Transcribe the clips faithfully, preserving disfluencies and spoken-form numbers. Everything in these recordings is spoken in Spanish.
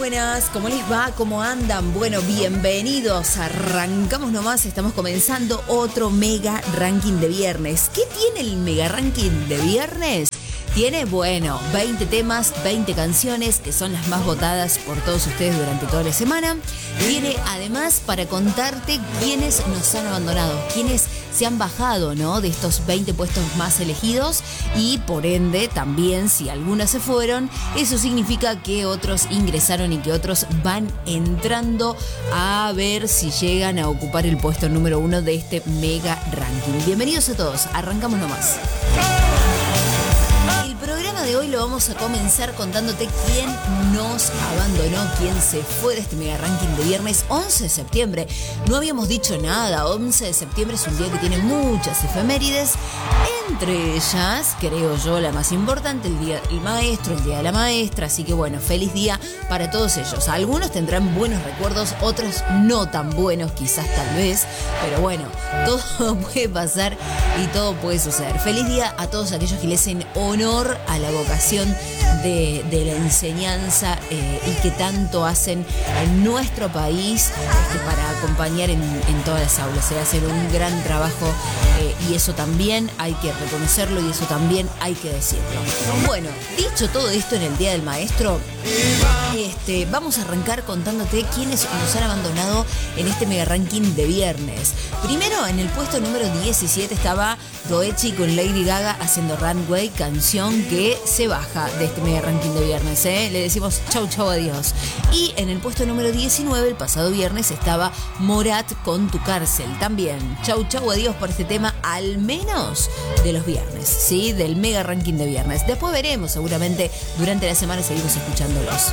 buenas, ¿cómo les va? ¿Cómo andan? Bueno, bienvenidos, arrancamos nomás, estamos comenzando otro mega ranking de viernes. ¿Qué tiene el mega ranking de viernes? Tiene, bueno, veinte temas, veinte canciones que son las más votadas por todos ustedes durante toda la semana. Tiene además para contarte quiénes nos han abandonado, quiénes se han bajado, ¿no?, de estos veinte puestos más elegidos, y por ende también si algunos se fueron, eso significa que otros ingresaron y que otros van entrando a ver si llegan a ocupar el puesto número uno de este mega ranking. Bienvenidos a todos, arrancamos nomás. El programa de hoy lo vamos a comenzar contándote quién nos abandonó, quién se fue de este mega ranking de viernes once de septiembre. No habíamos dicho nada, once de septiembre es un día que tiene muchas efemérides, entre ellas, creo yo, la más importante, el día del maestro, el día de la maestra, así que bueno, feliz día para todos ellos. Algunos tendrán buenos recuerdos, otros no tan buenos, quizás tal vez, pero bueno, todo puede pasar y todo puede suceder. Feliz día a todos aquellos que le hacen honor a la vocación de, de la enseñanza eh, y que tanto hacen en nuestro país este, para acompañar en, en todas las aulas. Se hacen un gran trabajo eh, y eso también hay que reconocerlo y eso también hay que decirlo. Bueno, dicho todo esto en el Día del Maestro, este, vamos a arrancar contándote quiénes nos han abandonado en este mega ranking de viernes. Primero, en el puesto número diecisiete estaba Doechii con Lady Gaga haciendo Runway, canción que se baja de este mega ranking de viernes, ¿eh? Le decimos chau chau adiós. Y en el puesto número diecinueve, el pasado viernes, estaba Morat con Tu Cárcel. También chau chau adiós por este tema, al menos de los viernes, ¿sí? Del mega ranking de viernes. Después veremos, seguramente durante la semana seguimos escuchándolos.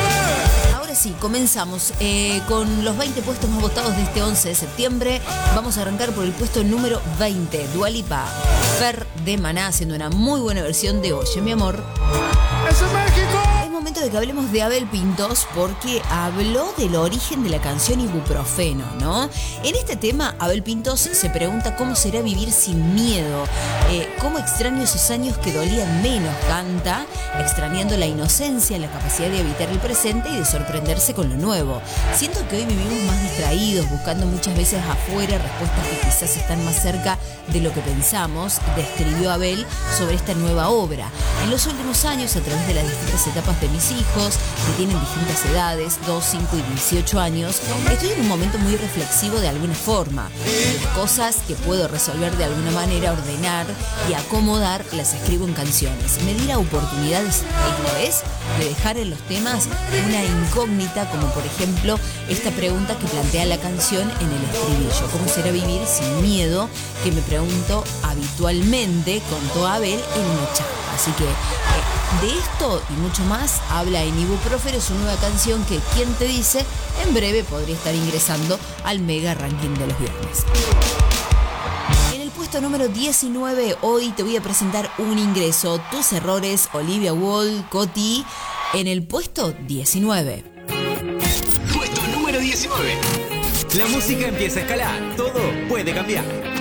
Ahora sí, comenzamos eh, con los veinte puestos más votados de este once de septiembre. Vamos a arrancar por el puesto número veinte. Dua Lipa, Fer de Maná, haciendo una muy buena versión de Oye mi amor. ¡Es en México! Es momento de que hablemos de Abel Pintos, porque habló del origen de la canción Ibuprofeno, ¿no? En este tema, Abel Pintos se pregunta cómo será vivir sin miedo, eh, cómo extraño esos años que dolían menos, canta, extrañando la inocencia, la capacidad de evitar el presente y de sorprenderse con lo nuevo. Siento que hoy vivimos más distraídos, buscando muchas veces afuera respuestas que quizás están más cerca de lo que pensamos, describió Abel sobre esta nueva obra. En los últimos años, a través de las distintas etapas de mis hijos, que tienen distintas edades, dos, cinco y dieciocho años, estoy en un momento muy reflexivo de alguna forma. Las cosas que puedo resolver de alguna manera, ordenar y acomodar, las escribo en canciones. Me di la oportunidad esta vez de dejar en los temas una incógnita, como por ejemplo esta pregunta que plantea la canción en el estribillo: ¿cómo será vivir sin miedo?, que me pregunto habitualmente, contó Abel en una charla. Así que eh, de esto y mucho más habla en Ibuprofeno, su nueva canción que, ¿quién te dice?, en breve podría estar ingresando al mega ranking de los viernes. En el puesto número diecinueve, hoy te voy a presentar un ingreso: Tus Errores, Olivia Wilde, Coti, en el puesto diecinueve. Puesto número diecinueve. La música empieza a escalar, todo puede cambiar.